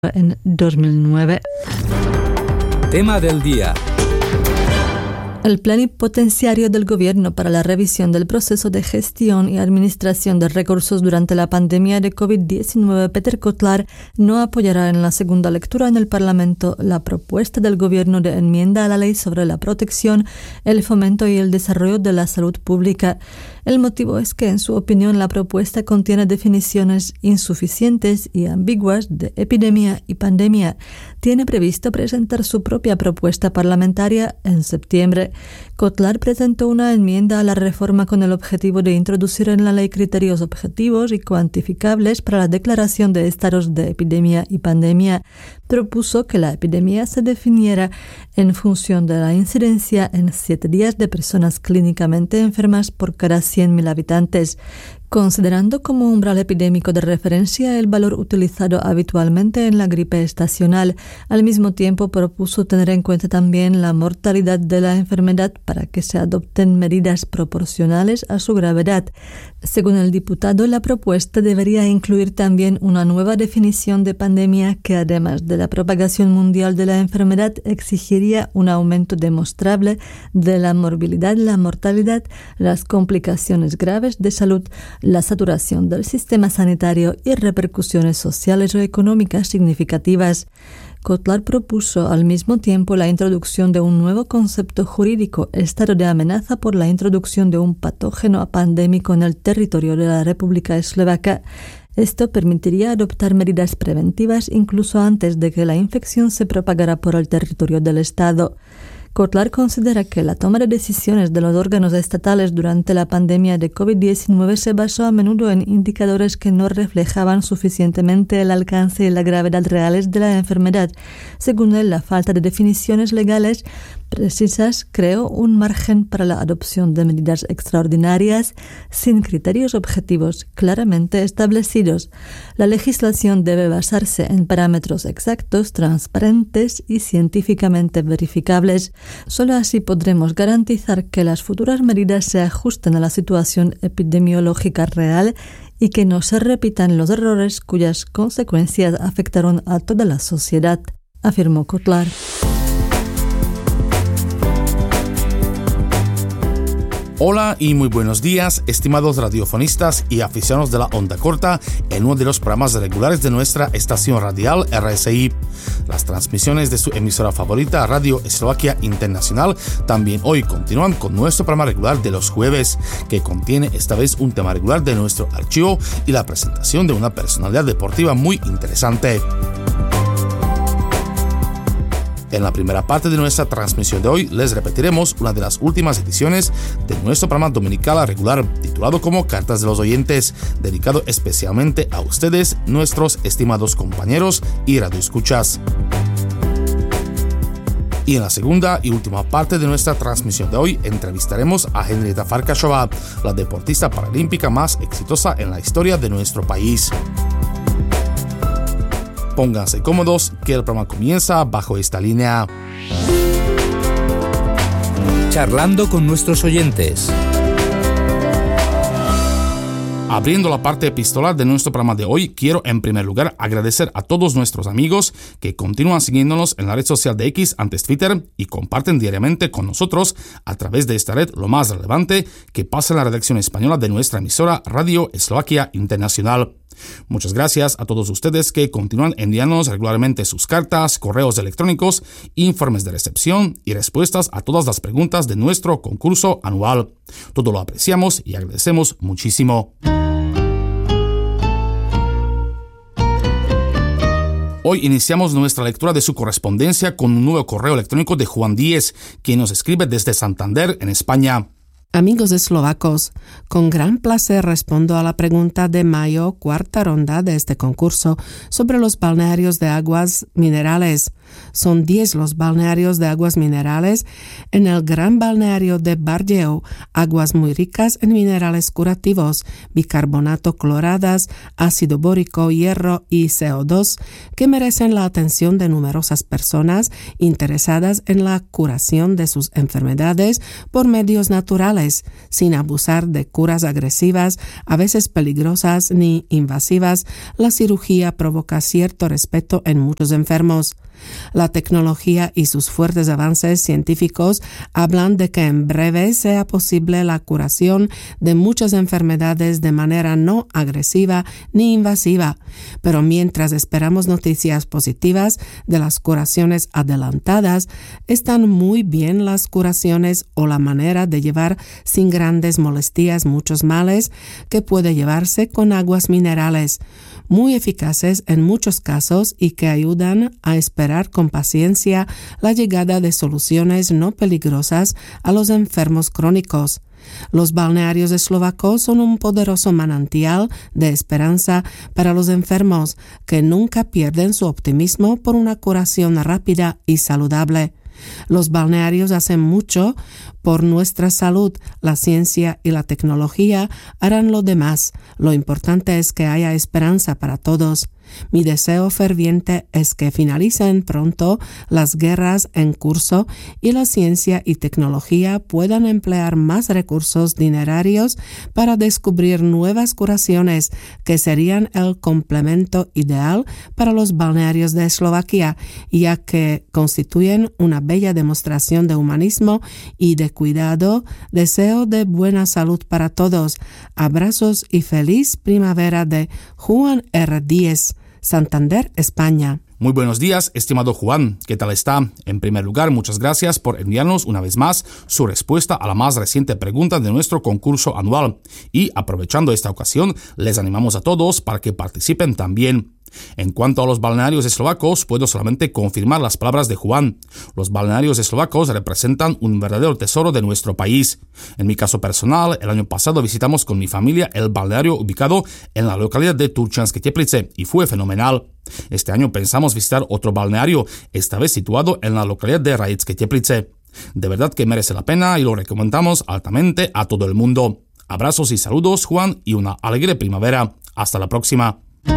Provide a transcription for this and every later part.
en 2009. Tema del día. El plenipotenciario del Gobierno para la revisión del proceso de gestión y administración de recursos durante la pandemia de COVID-19, Peter Kotlar, no apoyará en la segunda lectura en el Parlamento la propuesta del Gobierno de enmienda a la Ley sobre la protección, el fomento y el desarrollo de la salud pública. El motivo es que, en su opinión, la propuesta contiene definiciones insuficientes y ambiguas de epidemia y pandemia. Tiene previsto presentar su propia propuesta parlamentaria en septiembre. Kotlar presentó una enmienda a la reforma con el objetivo de introducir en la ley criterios objetivos y cuantificables para la declaración de estados de epidemia y pandemia. Propuso que la epidemia se definiera en función de la incidencia en 7 días de personas clínicamente enfermas por cada 100.000 habitantes, considerando como umbral epidémico de referencia el valor utilizado habitualmente en la gripe estacional. Al mismo tiempo, propuso tener en cuenta también la mortalidad de la enfermedad para que se adopten medidas proporcionales a su gravedad. Según el diputado, la propuesta debería incluir también una nueva definición de pandemia que, además de la propagación mundial de la enfermedad, exigiría un aumento demostrable de la morbilidad, la mortalidad, las complicaciones graves de salud, la saturación del sistema sanitario y repercusiones sociales o económicas significativas. Kotlar propuso al mismo tiempo la introducción de un nuevo concepto jurídico, estado de amenaza por la introducción de un patógeno pandémico en el territorio de la República Eslovaca. Esto permitiría adoptar medidas preventivas incluso antes de que la infección se propagara por el territorio del Estado. Kotlar considera que la toma de decisiones de los órganos estatales durante la pandemia de COVID-19 se basó a menudo en indicadores que no reflejaban suficientemente el alcance y la gravedad reales de la enfermedad. Según él, la falta de definiciones legales precisas creó un margen para la adopción de medidas extraordinarias sin criterios objetivos claramente establecidos. La legislación debe basarse en parámetros exactos, transparentes y científicamente verificables. Solo así podremos garantizar que las futuras medidas se ajusten a la situación epidemiológica real y que no se repitan los errores cuyas consecuencias afectaron a toda la sociedad, afirmó Kotlar. Hola y muy buenos días, estimados radiofonistas y aficionados de la onda corta en uno de los programas regulares de nuestra estación radial RSI. Las transmisiones de su emisora favorita, Radio Eslovaquia Internacional, también hoy continúan con nuestro programa regular de los jueves, que contiene esta vez un tema regular de nuestro archivo y la presentación de una personalidad deportiva muy interesante. En la primera parte de nuestra transmisión de hoy les repetiremos una de las últimas ediciones de nuestro programa dominical regular titulado como Cartas de los Oyentes, dedicado especialmente a ustedes, nuestros estimados compañeros y radioescuchas. Y en la segunda y última parte de nuestra transmisión de hoy entrevistaremos a Henrieta Farkasová, la deportista paralímpica más exitosa en la historia de nuestro país. Pónganse cómodos, que el programa comienza bajo esta línea. Charlando con nuestros oyentes. Abriendo la parte epistolar de nuestro programa de hoy, quiero en primer lugar agradecer a todos nuestros amigos que continúan siguiéndonos en la red social de X, antes Twitter, y comparten diariamente con nosotros a través de esta red lo más relevante que pasa en la redacción española de nuestra emisora Radio Eslovaquia Internacional. Muchas gracias a todos ustedes que continúan enviándonos regularmente sus cartas, correos electrónicos, informes de recepción y respuestas a todas las preguntas de nuestro concurso anual. Todo lo apreciamos y agradecemos muchísimo. Hoy iniciamos nuestra lectura de su correspondencia con un nuevo correo electrónico de Juan Díez, quien nos escribe desde Santander, en España. Amigos eslovacos, con gran placer respondo a la pregunta de mayo, cuarta ronda de este concurso, sobre los balnearios de aguas minerales. Son 10 los balnearios de aguas minerales. En el gran balneario de Bardejov, aguas muy ricas en minerales curativos, bicarbonato cloradas, ácido bórico, hierro y CO2, que merecen la atención de numerosas personas interesadas en la curación de sus enfermedades por medios naturales. minerales, sin abusar de curas agresivas, a veces peligrosas ni invasivas. La cirugía provoca cierto respeto en muchos enfermos. La tecnología y sus fuertes avances científicos hablan de que en breve sea posible la curación de muchas enfermedades de manera no agresiva ni invasiva. Pero mientras esperamos noticias positivas de las curaciones adelantadas, están muy bien las curaciones o la manera de llevar sin grandes molestias muchos males que puede llevarse con aguas minerales, muy eficaces en muchos casos y que ayudan a esperar con paciencia la llegada de soluciones no peligrosas a los enfermos crónicos. Los balnearios eslovacos son un poderoso manantial de esperanza para los enfermos que nunca pierden su optimismo por una curación rápida y saludable. Los balnearios hacen mucho por nuestra salud. La ciencia y la tecnología harán lo demás. Lo importante es que haya esperanza para todos. Mi deseo ferviente es que finalicen pronto las guerras en curso y la ciencia y tecnología puedan emplear más recursos dinerarios para descubrir nuevas curaciones que serían el complemento ideal para los balnearios de Eslovaquia, ya que constituyen una bella demostración de humanismo y de cuidado. Deseo de buena salud para todos. Abrazos y feliz primavera de Juan R. Díez, Santander, España. Muy buenos días, estimado Juan. ¿Qué tal está? En primer lugar, muchas gracias por enviarnos una vez más su respuesta a la más reciente pregunta de nuestro concurso anual. Y aprovechando esta ocasión, les animamos a todos para que participen también. En cuanto a los balnearios eslovacos, puedo solamente confirmar las palabras de Juan. Los balnearios eslovacos representan un verdadero tesoro de nuestro país. En mi caso personal, el año pasado visitamos con mi familia el balneario ubicado en la localidad de Turčianske Teplice y fue fenomenal. Este año pensamos visitar otro balneario, esta vez situado en la localidad de Rajecké Teplice. De verdad que merece la pena y lo recomendamos altamente a todo el mundo. Abrazos y saludos, Juan, y una alegre primavera. Hasta la próxima.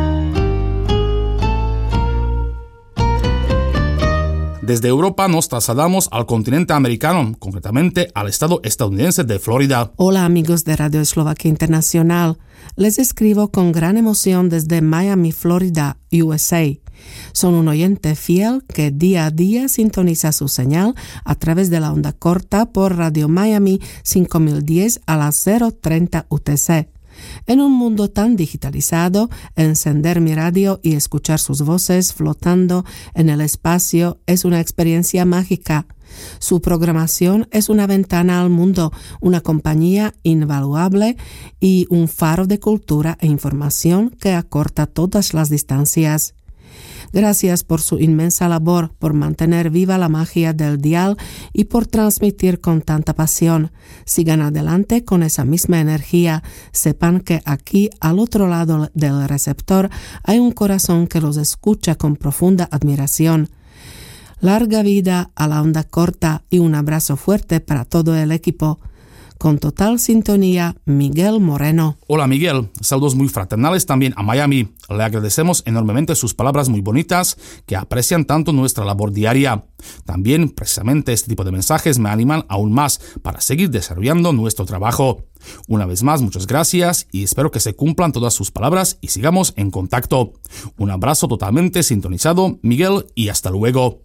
Desde Europa nos trasladamos al continente americano, concretamente al estado estadounidense de Florida. Hola amigos de Radio Eslovaquia Internacional. Les escribo con gran emoción desde Miami, Florida, USA. Son un oyente fiel que día a día sintoniza su señal a través de la onda corta por Radio Miami 5010 a las 0:30 UTC. En un mundo tan digitalizado, encender mi radio y escuchar sus voces flotando en el espacio es una experiencia mágica. Su programación es una ventana al mundo, una compañía invaluable y un faro de cultura e información que acorta todas las distancias. Gracias por su inmensa labor, por mantener viva la magia del dial y por transmitir con tanta pasión. Sigan adelante con esa misma energía. Sepan que aquí, al otro lado del receptor, hay un corazón que los escucha con profunda admiración. Larga vida a la onda corta y un abrazo fuerte para todo el equipo. Con total sintonía, Miguel Moreno. Hola Miguel, saludos muy fraternales también a Miami. Le agradecemos enormemente sus palabras muy bonitas que aprecian tanto nuestra labor diaria. También, precisamente este tipo de mensajes me animan aún más para seguir desarrollando nuestro trabajo. Una vez más, muchas gracias y espero que se cumplan todas sus palabras y sigamos en contacto. Un abrazo totalmente sintonizado, Miguel, y hasta luego.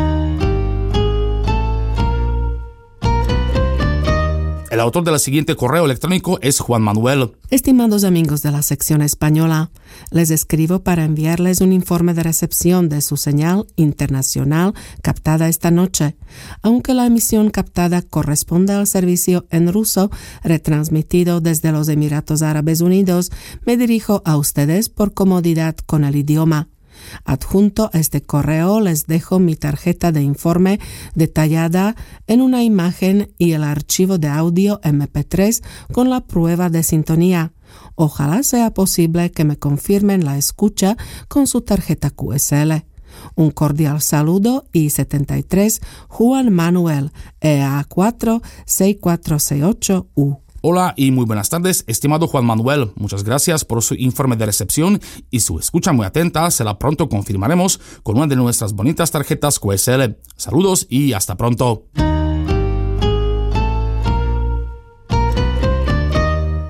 El autor del siguiente correo electrónico es Juan Manuel. Estimados amigos de la sección española, les escribo para enviarles un informe de recepción de su señal internacional captada esta noche. Aunque la emisión captada corresponde al servicio en ruso retransmitido desde los Emiratos Árabes Unidos, me dirijo a ustedes por comodidad con el idioma. Adjunto a este correo les dejo mi tarjeta de informe detallada en una imagen y el archivo de audio MP3 con la prueba de sintonía. Ojalá sea posible que me confirmen la escucha con su tarjeta QSL. Un cordial saludo y 73 Juan Manuel, EA4 6468U. Hola y muy buenas tardes, estimado Juan Manuel. Muchas gracias por su informe de recepción y su escucha muy atenta. Será pronto confirmaremos con una de nuestras bonitas tarjetas QSL. Saludos y hasta pronto.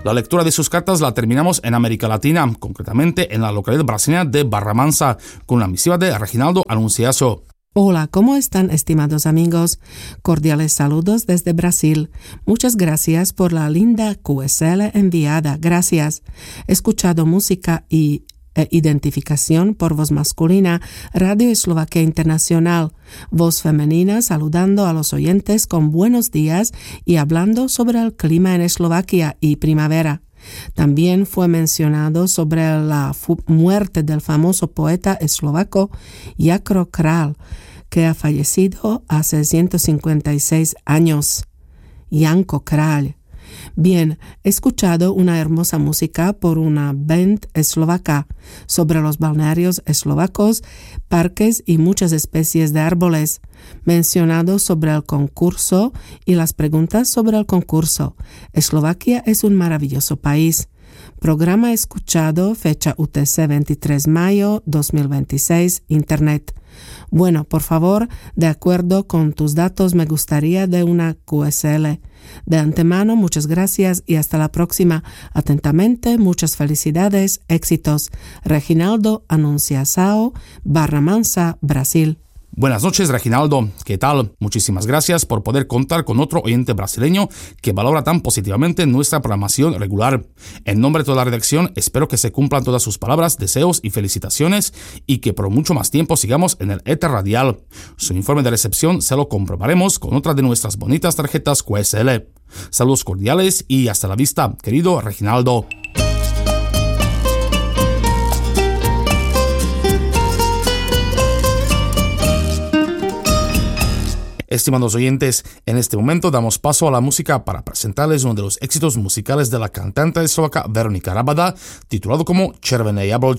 La lectura de sus cartas la terminamos en América Latina, concretamente en la localidad brasileña de Barramansa, con la misiva de Reginaldo Anunciaso. Hola, ¿cómo están, estimados amigos? Cordiales saludos desde Brasil. Muchas gracias por la linda QSL enviada. Gracias. He escuchado música e identificación por voz masculina, Radio Eslovaquia Internacional, voz femenina saludando a los oyentes con buenos días y hablando sobre el clima en Eslovaquia y primavera. También fue mencionado sobre la muerte del famoso poeta eslovaco Jácro Král, que ha fallecido hace 156 años. Janko Král. Bien, he escuchado una hermosa música por una band eslovaca sobre los balnearios eslovacos, parques y muchas especies de árboles, mencionado sobre el concurso y las preguntas sobre el concurso. Eslovaquia es un maravilloso país. Programa escuchado, fecha UTC 23 mayo 2026, Internet. Bueno, por favor, de acuerdo con tus datos, me gustaría de una QSL. De antemano, muchas gracias y hasta la próxima. Atentamente, muchas felicidades, éxitos. Reginaldo Anunciaso, Barramansa, Brasil. Buenas noches, Reginaldo. ¿Qué tal? Muchísimas gracias por poder contar con otro oyente brasileño que valora tan positivamente nuestra programación regular. En nombre de toda la redacción, espero que se cumplan todas sus palabras, deseos y felicitaciones y que por mucho más tiempo sigamos en el éter radial. Su informe de recepción se lo comprobaremos con otra de nuestras bonitas tarjetas QSL. Saludos cordiales y hasta la vista, querido Reginaldo. Estimados oyentes, en este momento damos paso a la música para presentarles uno de los éxitos musicales de la cantante eslovaca Veronika Rabada, titulado como Červené jablčko.